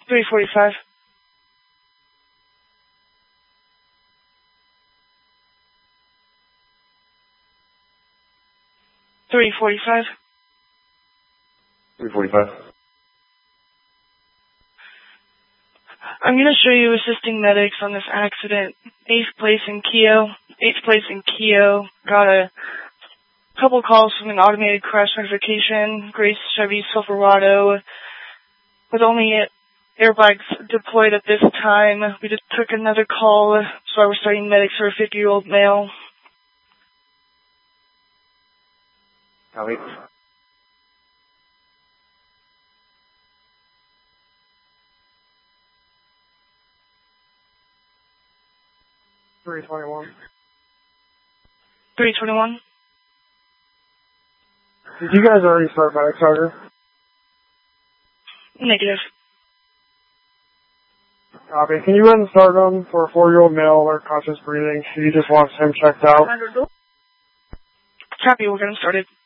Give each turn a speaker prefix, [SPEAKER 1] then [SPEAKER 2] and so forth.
[SPEAKER 1] 345. $345.
[SPEAKER 2] 345.
[SPEAKER 1] I'm going to show you assisting medics on this accident. 8th place in Keogh. Got a couple calls from an automated crash notification. Grace Chevy Silverado. With only airbags deployed at this time, we just took another call, so we're starting medics for a 50-year-old male.
[SPEAKER 2] Copy.
[SPEAKER 3] $321.
[SPEAKER 1] 321.
[SPEAKER 3] Did you guys already start medic charger?
[SPEAKER 1] Negative.
[SPEAKER 3] Copy. Can you run the start gun for a 4-year-old male alert conscious breathing? He just wants him checked out.
[SPEAKER 1] Copy, we'll get him started.